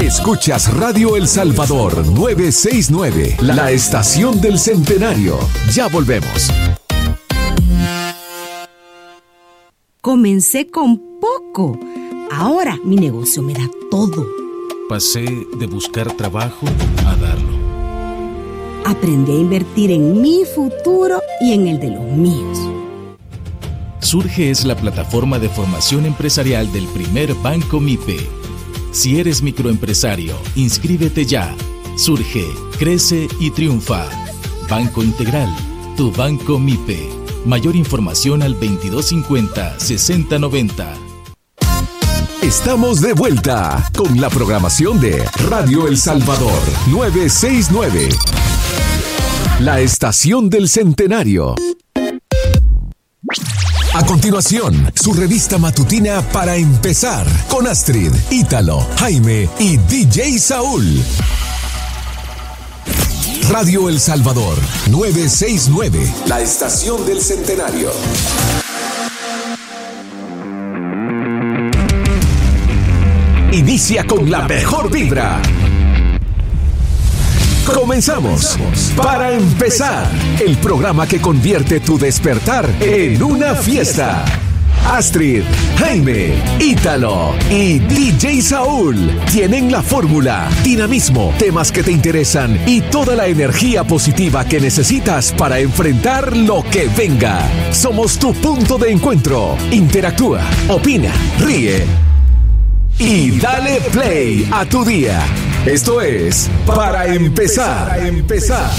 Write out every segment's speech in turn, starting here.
Escuchas Radio El Salvador 969, la estación del centenario. Ya volvemos. Comencé con poco. Ahora mi negocio me da todo. Pasé de buscar trabajo a darlo. Aprendí a invertir en mi futuro y en el de los míos. Surge es la plataforma de formación empresarial del primer Banco MIPE. Si eres microempresario, inscríbete ya. Surge, crece y triunfa. Banco Integral, tu Banco MIPE. Mayor información al 2250-6090. Estamos de vuelta con la programación de Radio El Salvador 969. La estación del centenario. A continuación, su revista matutina para empezar con Astrid, Ítalo, Jaime y DJ Saúl. Radio El Salvador 969, la estación del centenario. Inicia con la mejor vibra. Comenzamos. Para empezar, el programa que convierte tu despertar en una fiesta. Astrid, Jaime, Ítalo y DJ Saúl tienen la fórmula, dinamismo, temas que te interesan y toda la energía positiva que necesitas para enfrentar lo que venga. Somos tu punto de encuentro. Interactúa, opina, ríe y dale play a tu día. Esto es Para Empezar. Para empezar.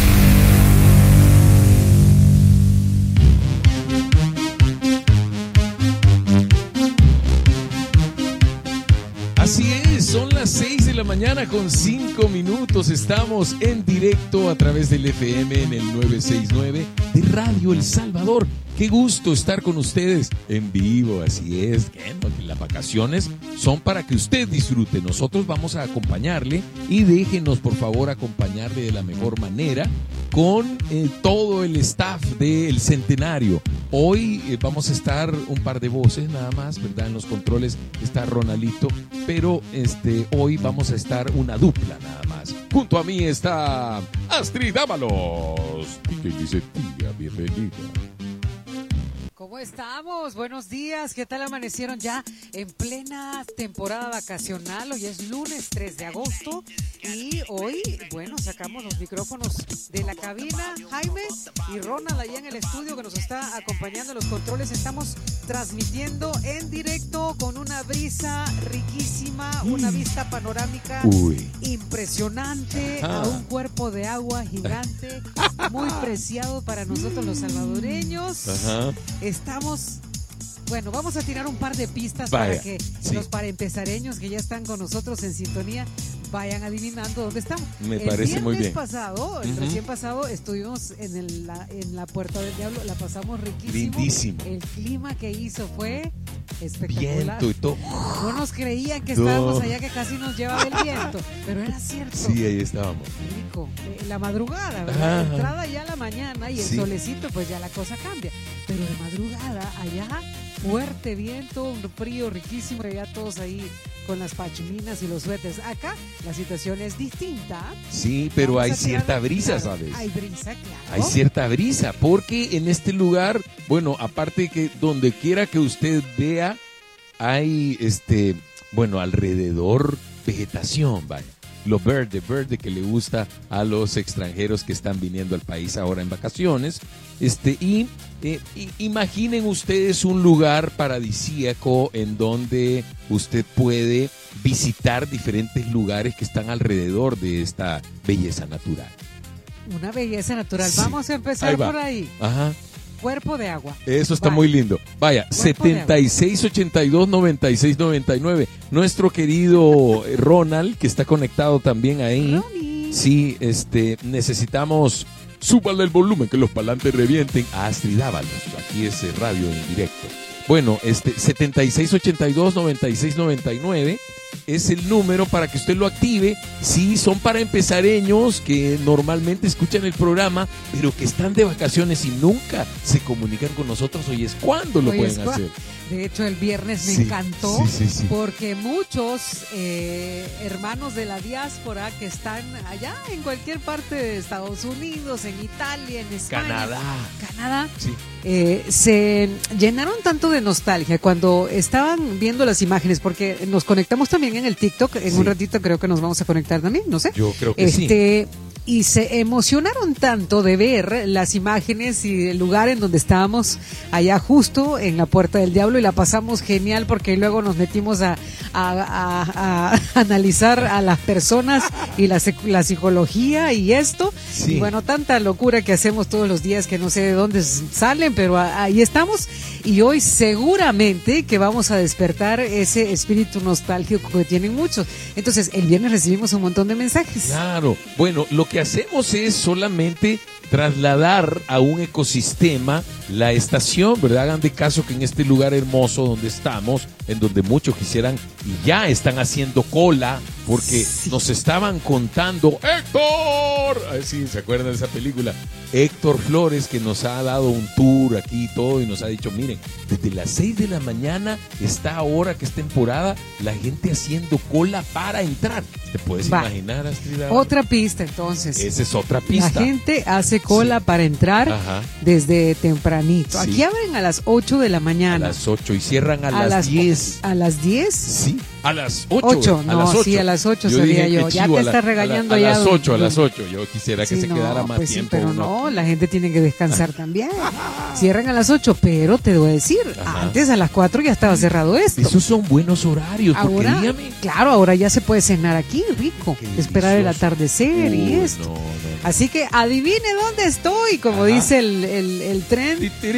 Así es, son las 6 de la mañana con 5 minutos. Estamos en directo a través del FM en el 969 de Radio El Salvador. Qué gusto estar con ustedes en vivo, así es. Las vacaciones son para que usted disfrute. Nosotros vamos a acompañarle y déjenos por favor acompañarle de la mejor manera con todo el staff del Centenario. Hoy vamos a estar un par de voces nada más, ¿verdad? En los controles está Ronaldito, pero hoy vamos a estar una dupla nada más. Junto a mí está Astrid Ábalos. Y que dice, tía, bienvenida. ¿Cómo estamos? Buenos días. ¿Qué tal amanecieron ya en plena temporada vacacional? Hoy es lunes 3 de agosto y hoy, bueno, sacamos los micrófonos de la cabina. Jaime y Ronald allá en el estudio que nos está acompañando en los controles. Estamos transmitiendo en directo con una brisa riquísima, una vista panorámica impresionante, a un cuerpo de agua gigante, muy preciado para nosotros los salvadoreños. Ajá. Estamos, bueno, vamos a tirar un par de pistas para que los paraempezareños que ya están con nosotros en sintonía vayan adivinando dónde estamos. Me parece muy bien. El recién pasado, estuvimos en la Puerta del Diablo, la pasamos riquísimo. Lindísimo. El clima que hizo fue espectacular. Viento y todo. No nos creían que estábamos allá, que casi nos llevaba el viento, pero era cierto. Sí, ahí estábamos. Rico. La madrugada, ¿verdad? La entrada ya a la mañana y el solecito, pues ya la cosa cambia. Pero de madrugada, allá, fuerte viento, un frío riquísimo, ya todos ahí con las pachminas y los suéteres. Acá la situación es distinta. Sí, pero hay cierta brisa, claro, ¿sabes? Hay brisa, claro. Hay cierta brisa, porque en este lugar, bueno, aparte que donde quiera que usted vea, hay, alrededor vegetación, vaya. Lo verde que le gusta a los extranjeros que están viniendo al país ahora en vacaciones. Imaginen ustedes un lugar paradisíaco en donde usted puede visitar diferentes lugares que están alrededor de esta belleza natural. Una belleza natural. Sí. Vamos a empezar ahí por ahí. Ajá. Cuerpo de agua. Eso está muy lindo. Vaya, 7682-9699. Nuestro querido Ronald, que está conectado también ahí. Ronnie. Sí, necesitamos... Súbale el volumen, que los parlantes revienten. A Astrid Ábalos. Aquí es radio en directo. Bueno, 7682-9699. es el número para que usted lo active. Sí, son para empresareños que normalmente escuchan el programa, pero que están de vacaciones y nunca se comunican con nosotros. Hoy es cuando lo pueden hacer. De hecho, el viernes me encantó porque muchos hermanos de la diáspora que están allá en cualquier parte de Estados Unidos, en Italia, en España, Canadá, se llenaron tanto de nostalgia cuando estaban viendo las imágenes, porque nos conectamos también en el TikTok. En un ratito creo que nos vamos a conectar también, no sé. Yo creo que sí. Y se emocionaron tanto de ver las imágenes y el lugar en donde estábamos allá justo en la Puerta del Diablo, y la pasamos genial porque luego nos metimos a analizar a las personas y la psicología y esto. Sí. Y bueno, tanta locura que hacemos todos los días que no sé de dónde salen, pero ahí estamos, y hoy seguramente que vamos a despertar ese espíritu nostálgico que tienen muchos. Entonces, el viernes recibimos un montón de mensajes. Claro, bueno, lo que hacemos es solamente trasladar a un ecosistema la estación, ¿verdad? Hagan de caso que en este lugar hermoso donde estamos, en donde muchos quisieran y ya están haciendo cola, porque nos estaban contando, ¡Héctor! Sí, ¿se acuerdan de esa película? Héctor Flores, que nos ha dado un tour aquí y todo, y nos ha dicho, miren, desde las 6 de la mañana está ahora que es temporada, la gente haciendo cola para entrar. ¿Te puedes imaginar, Astrid? Otra pista, entonces. Esa es otra pista. La gente hace cola para entrar desde tempranito. Sí. Aquí abren a las 8 de la mañana. A las 8 y cierran a las 10. ¿A las 10? Sí, a las 8. 8, no, a las 8. Sí, a las 8 sabía yo. Ya te estás regañando ya. A las 8, a las 8. Yo quisiera que se quedara más tiempo. Sí, pero no, la gente tiene que descansar también. Cierran a las 8, pero te voy a decir, antes a las 4 ya estaba cerrado esto. Esos son buenos horarios, ahora, porque dígame. Claro, ahora ya se puede cenar aquí, rico. Esperar el atardecer y esto. No. Así que adivine dónde estoy, como dice el tren.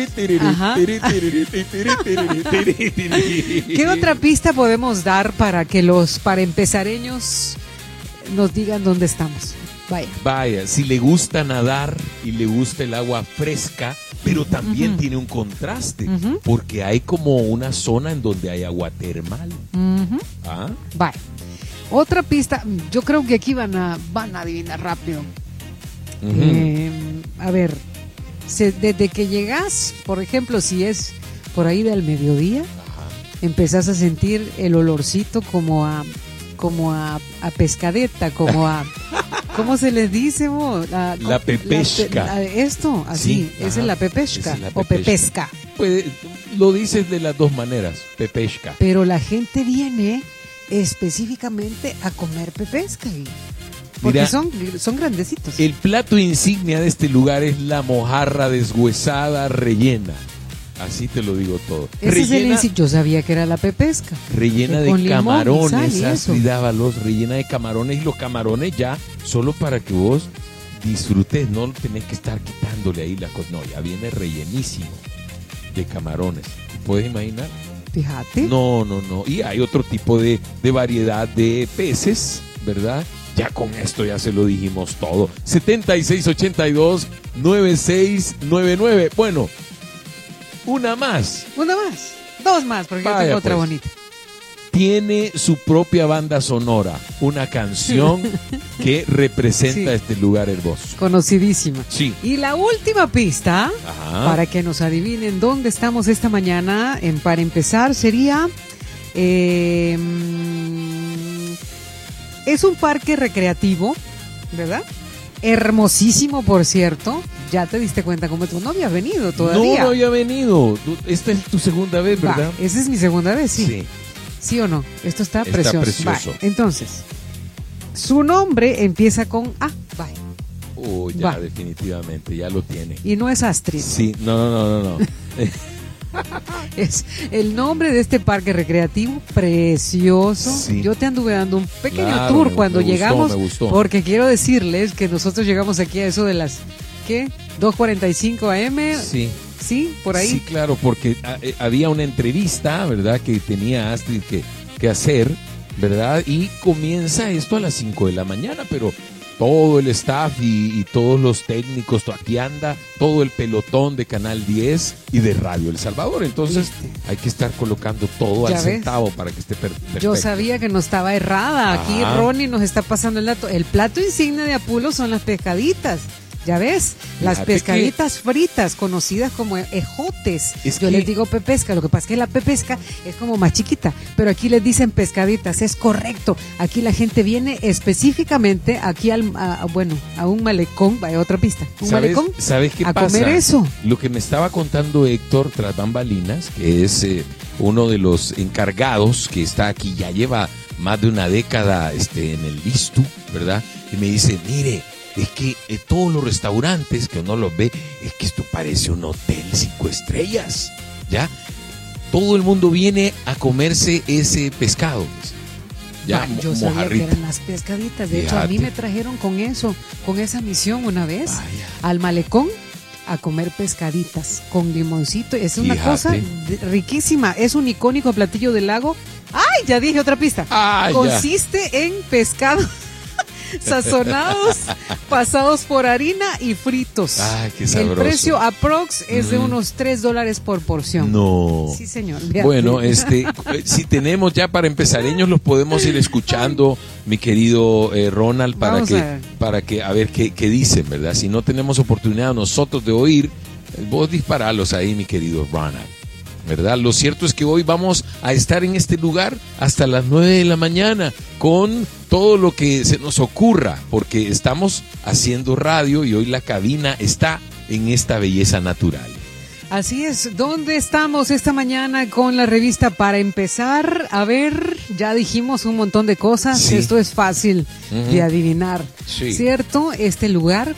¿Qué otra pista podemos dar para que los empezareños nos digan dónde estamos? Vaya, si le gusta nadar y le gusta el agua fresca, pero también tiene un contraste, porque hay como una zona en donde hay agua termal. Vaya. Otra pista, yo creo que aquí van a adivinar rápido. A ver, desde que llegas, por ejemplo, si es por ahí del mediodía, empezás a sentir el olorcito como a pescadeta, como a ¿cómo se les dice? La pepesca. Esto, así, sí, esa es la pepesca o pepesca. Pues, lo dices de las dos maneras, pepesca. Pero la gente viene específicamente a comer pepesca. Porque mira, son grandecitos. El plato insignia de este lugar es la mojarra deshuesada rellena. Así te lo digo todo. Yo sabía que era la pepesca. Rellena de camarones, rellena de camarones, y los camarones ya solo para que vos disfrutes, no tenés que estar quitándole ahí la cosa. No, ya viene rellenísimo de camarones. ¿Te puedes imaginar? Fíjate. No. Y hay otro tipo de variedad de peces, ¿verdad? Ya con esto ya se lo dijimos todo. 7682-9699. Bueno, una más. Dos más, porque yo tengo otra bonita. Tiene su propia banda sonora, una canción que representa este lugar hermoso. Conocidísima. Sí. Y la última pista, para que nos adivinen dónde estamos esta mañana, para empezar, sería... es un parque recreativo, ¿verdad? Hermosísimo, por cierto. Ya te diste cuenta cómo tú no habías venido todavía. No había venido. Esta es tu segunda vez, ¿verdad? Esa es mi segunda vez, sí. ¿Sí o no? Esto está precioso. Entonces, su nombre empieza con A. Definitivamente, ya lo tiene. Y no es Astrid. Sí, no. Es el nombre de este parque recreativo precioso. Sí. Yo te anduve dando un pequeño tour cuando llegamos, me gustó. Porque quiero decirles que nosotros llegamos aquí a eso de las 2:45 AM. Sí, por ahí. Sí, claro, porque había una entrevista, ¿verdad?, que tenía Astrid que hacer, ¿verdad? Y comienza esto a las 5 de la mañana, pero todo el staff y todos los técnicos, aquí anda todo el pelotón de Canal 10 y de Radio El Salvador. Entonces hay que estar colocando todo al centavo para que esté perfecto. Yo sabía que no estaba errada. Aquí Ronnie nos está pasando el dato. El plato insignia de Apulo son las pescaditas. ¿Ya ves? Las pescaditas fritas, conocidas como ejotes. Yo les digo pepesca, lo que pasa es que la pepesca es como más chiquita, pero aquí les dicen pescaditas, es correcto. Aquí la gente viene específicamente aquí a un malecón, vaya otra pista, malecón. ¿Sabes qué pasa? A comer eso. Lo que me estaba contando Héctor tras bambalinas, que es uno de los encargados que está aquí, ya lleva más de una década en el ISTU, ¿verdad? Y me dice, mire, es que todos los restaurantes que uno los ve, es que esto parece un hotel 5 estrellas, ¿ya? Todo el mundo viene a comerse ese pescado. Ya, yo sabía que eran las pescaditas. De hecho, a mí me trajeron con esa misión una vez al malecón a comer pescaditas con limoncito. Es una cosa riquísima. Es un icónico platillo del lago. ¡Ay! Ya dije otra pista. Consiste en pescado sazonados, pasados por harina y fritos. Ay, qué sabroso. El precio aprox es de unos $3 por porción. No. Sí, señor. Bueno, si tenemos ya para empezareños, los podemos ir escuchando, mi querido Ronald, para que a ver qué dicen, ¿verdad? Si no tenemos oportunidad nosotros de oír, vos disparalos ahí, mi querido Ronald, ¿verdad? Lo cierto es que hoy vamos a estar en este lugar hasta las 9 de la mañana con todo lo que se nos ocurra, porque estamos haciendo radio y hoy la cabina está en esta belleza natural. Así es, ¿dónde estamos esta mañana con la revista Para Empezar? A ver, ya dijimos un montón de cosas, esto es fácil de adivinar, ¿cierto? Este lugar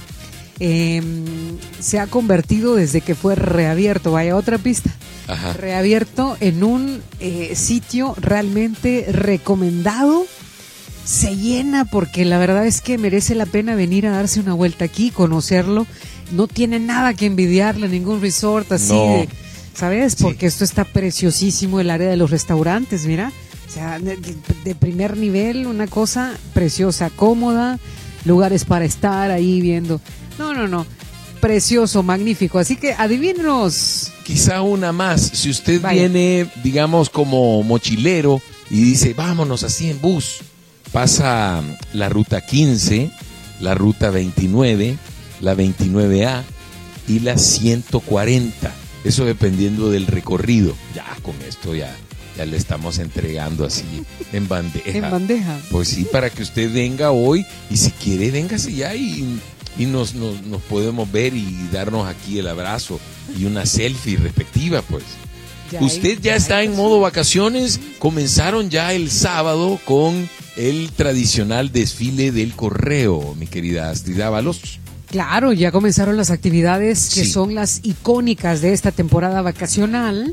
se ha convertido desde que fue reabierto, vaya otra pista. Reabierto en un sitio realmente recomendado. Se llena porque la verdad es que merece la pena venir a darse una vuelta aquí, conocerlo. No tiene nada que envidiarle a ningún resort así, ¿sabes? Porque esto está preciosísimo, el área de los restaurantes, mira. O sea, de primer nivel, una cosa preciosa, cómoda, lugares para estar ahí viendo. No. Precioso, magnífico. Así que adivínenos. Quizá una más. Si usted viene, digamos, como mochilero y dice, vámonos así en bus, pasa la ruta 15, la ruta 29, la 29A y la 140. Eso dependiendo del recorrido. Ya con esto ya le estamos entregando así en bandeja. En bandeja. Pues sí, para que usted venga hoy y si quiere, véngase ya y nos podemos ver y darnos aquí el abrazo y una selfie respectiva, pues. Usted ya está en modo vacaciones. Comenzaron ya el sábado con el tradicional desfile del correo, mi querida Astrid Ábalos. Claro, ya comenzaron las actividades que son las icónicas de esta temporada vacacional.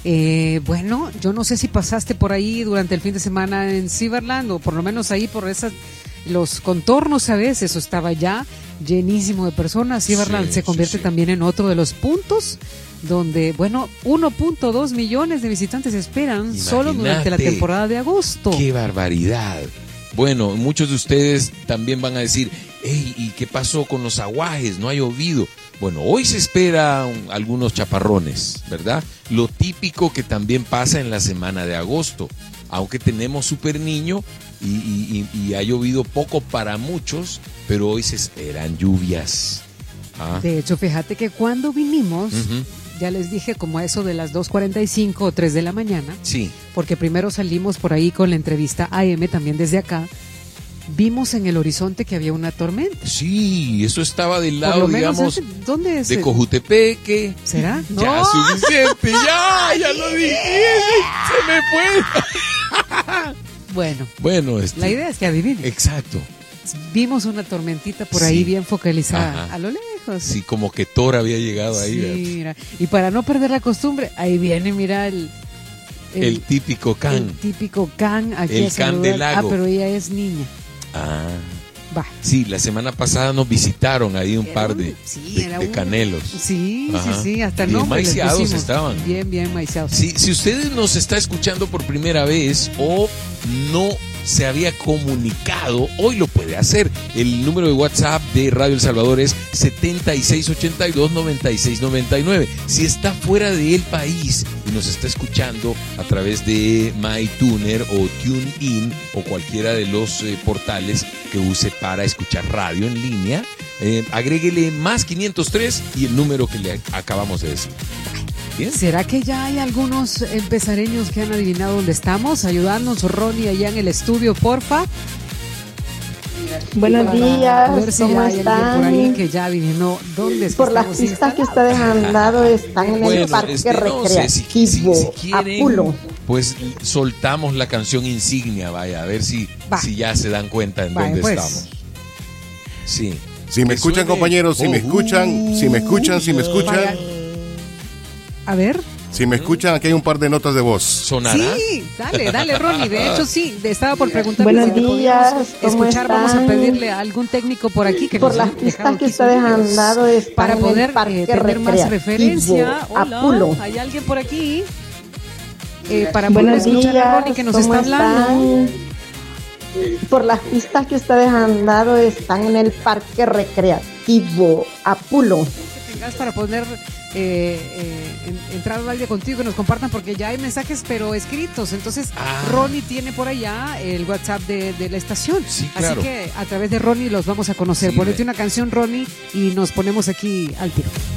Bueno, yo no sé si pasaste por ahí durante el fin de semana en Ciberland o por lo menos ahí por los contornos, ¿sabes? Eso estaba ya llenísimo de personas. Ciberland se convierte también en otro de los puntos donde, 1.2 millones de visitantes esperan solo durante la temporada de agosto. ¡Qué barbaridad! Bueno, muchos de ustedes también van a decir, hey, ¿y qué pasó con los aguajes? No ha llovido. Bueno, hoy se espera algunos chaparrones, ¿verdad? Lo típico que también pasa en la semana de agosto. Aunque tenemos Super Niño y ha llovido poco para muchos, pero hoy se esperan lluvias. De hecho, fíjate que cuando vinimos, ya les dije como a eso de las 2:45 o 3 de la mañana, porque primero salimos por ahí con la entrevista AM también desde acá, vimos en el horizonte que había una tormenta. Sí, eso estaba del lado, digamos, ¿dónde es? De Cojutepeque. ¿Será? Ya, suficiente, ya lo dije, se me fue. Bueno, la idea es que adivinen. Exacto. Vimos una tormentita por ahí bien focalizada, a lo lejos. Sí, como que Thor había llegado ahí. Sí, mira. Y para no perder la costumbre, ahí viene, mira, el típico can. El típico can aquí el can del lago. Pero ella es niña. Va. Sí, la semana pasada nos visitaron ahí un par de canelos. Sí, hasta el bien nombre maiciados estaban. Bien maiciados. Sí, si usted nos está escuchando por primera vez o no se había comunicado, hoy lo puede hacer. El número de WhatsApp de Radio El Salvador es 7682-9699. Si está fuera del país y nos está escuchando a través de MyTuner o TuneIn o cualquiera de los portales que use para escuchar radio en línea, agréguele más 503 y el número que le acabamos de decir. ¿Bien? ¿Será que ya hay algunos empezareños que han adivinado dónde estamos? Ayudarnos, Ronnie, allá en el estudio, porfa. Buenos días, A ver si ¿cómo hay alguien por ahí están? que ya adivinó dónde es que Por las estamos pistas que instalados. ustedes han dado están en el Bueno, parque no sé, recreativo si quieren, Apulo. pues soltamos la canción insignia, vaya, a ver si ya se dan cuenta en Vaya, dónde pues. estamos. Sí. Si me Que escuchan, suene. compañeros, si me escuchan, si me escuchan, Vaya. A ver. si me escuchan, aquí hay un par de notas de voz. ¿Sonará? Sí, dale, Ronnie. De hecho, sí, estaba por preguntar. Buenos días, ¿cómo escuchar. Vamos a están? pedirle a algún técnico por aquí que Por nos las dejaron pistas que aquí ustedes sonidos han dado están para en poder el parque tener más recreativo referencia. Hola, Apulo. ¿hay alguien por aquí? Para poder Buenos escuchar a días, Ronnie que nos ¿cómo está hablando. están? Por las pistas que ustedes han dado están en el parque recreativo Apulo. Que tengas para poder entrar al aire contigo, que nos compartan, porque ya hay mensajes pero escritos. Entonces Ronnie tiene por allá el WhatsApp de la estación. Sí, claro. Así que a través de Ronnie los vamos a conocer. Sí, Ponete una canción, Ronnie, y nos ponemos aquí al tiro.